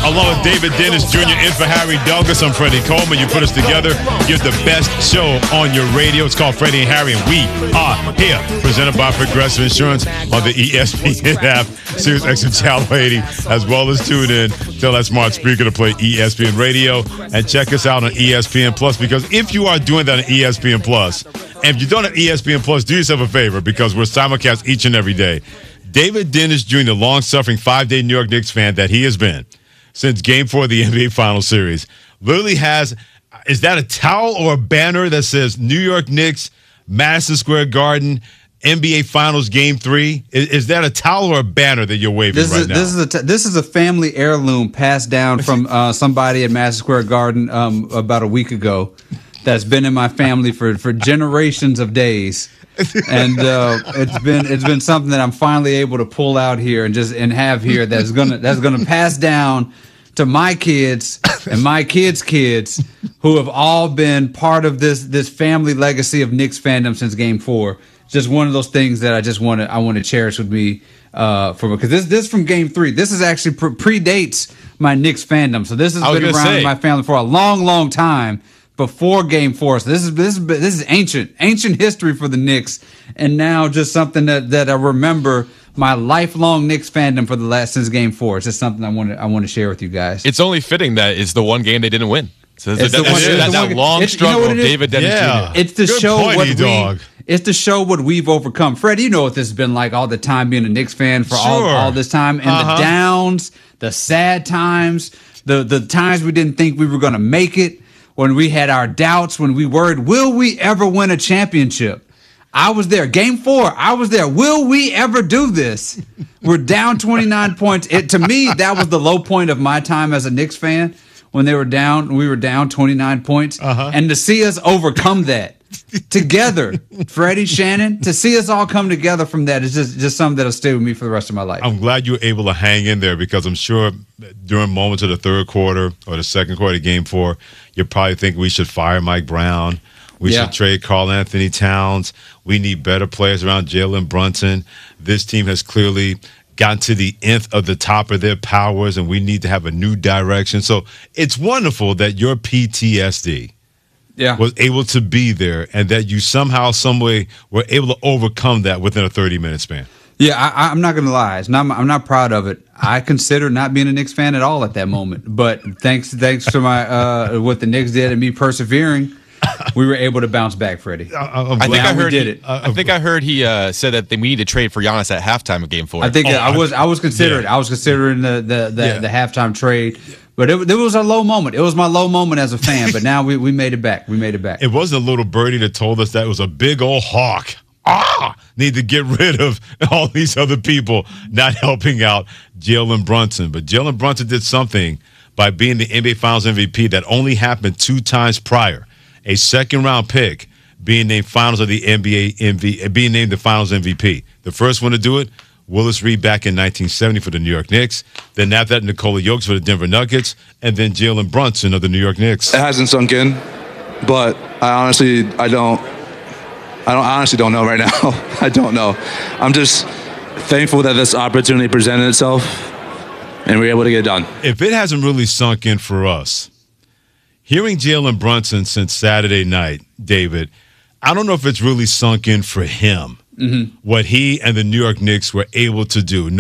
along with David Dennis Jr. in for Harry Douglas. I'm Freddie Coleman. You put us together. You're the best show on your radio. It's called Freddie and Harry, and we are here. Presented by Progressive Insurance on the ESPN app, Sirius XM Channel 80, as well as tune in. Tell that smart speaker to play ESPN Radio, and check us out on ESPN Plus, because if you are doing that on ESPN Plus, and if you don't have ESPN Plus, do yourself a favor, because we're simulcast each and every day. David Dennis Jr., the long-suffering 5-day New York Knicks fan that he has been since Game 4 of the NBA Finals Series, literally has, is that a towel or a banner that says New York Knicks, Madison Square Garden, NBA Finals Game 3? Is that a towel or a banner that you're waving right now? This is a family heirloom passed down from somebody at Madison Square Garden about a week ago that's been in my family for generations of days. And it's been something that I'm finally able to pull out here and have here that's gonna pass down to my kids and my kids' kids, who have all been part of this family legacy of Knicks fandom since Game 4. Just one of those things that I want to cherish with me, because this is from Game 3. This is actually predates my Knicks fandom, so this has been around in my family for a long time. Before Game 4, so this is ancient history for the Knicks, and now just something that I remember my lifelong Knicks fandom since Game 4. It's just something I want to share with you guys. It's only fitting that it's the one game they didn't win. So that long struggle of David Dennis Jr. It's to show what we've overcome. Fred, you know what this has been like all the time, being a Knicks fan for all this time, and the downs, the sad times, the times we didn't think we were going to make it. When we had our doubts, when we worried, will we ever win a championship? I was there. Game 4, I was there. Will we ever do this? We're down 29 points. To me, that was the low point of my time as a Knicks fan, when we were down 29 points. And to see us overcome that together, Freddie, Shannon, to see us all come together from that is just something that'll stay with me for the rest of my life. I'm glad you were able to hang in there, because I'm sure during moments of the third quarter or the second quarter of Game 4, you probably think we should fire Mike Brown. We should trade Karl Anthony Towns. We need better players around Jalen Brunson. This team has clearly gotten to the nth of the top of their powers, and we need to have a new direction. So it's wonderful that your PTSD was able to be there, and that you somehow, some way, were able to overcome that within a 30-minute span. Yeah, I'm not going to lie. I'm not proud of it. I consider not being a Knicks fan at all at that moment. But thanks to my what the Knicks did and me persevering, we were able to bounce back, Freddie. I think I heard he said that we need to trade for Giannis at halftime of Game 4. I think I was considering. I was considering the halftime trade. But it was a low moment. It was my low moment as a fan. But now we made it back. We made it back. It wasn't a little birdie that told us that. It was a big old hawk. Need to get rid of all these other people not helping out Jalen Brunson. But Jalen Brunson did something by being the NBA Finals MVP that only happened 2 times prior. A second-round pick being named Finals of the NBA being named the Finals MVP. The first one to do it, Willis Reed back in 1970 for the New York Knicks. Then after that, Nikola Jokic for the Denver Nuggets, and then Jalen Brunson of the New York Knicks. It hasn't sunk in, but I honestly don't know right now. I don't know. I'm just thankful that this opportunity presented itself and we were able to get it done. If it hasn't really sunk in for us, hearing Jalen Brunson since Saturday night, David, I don't know if it's really sunk in for him, what he and the New York Knicks were able to do.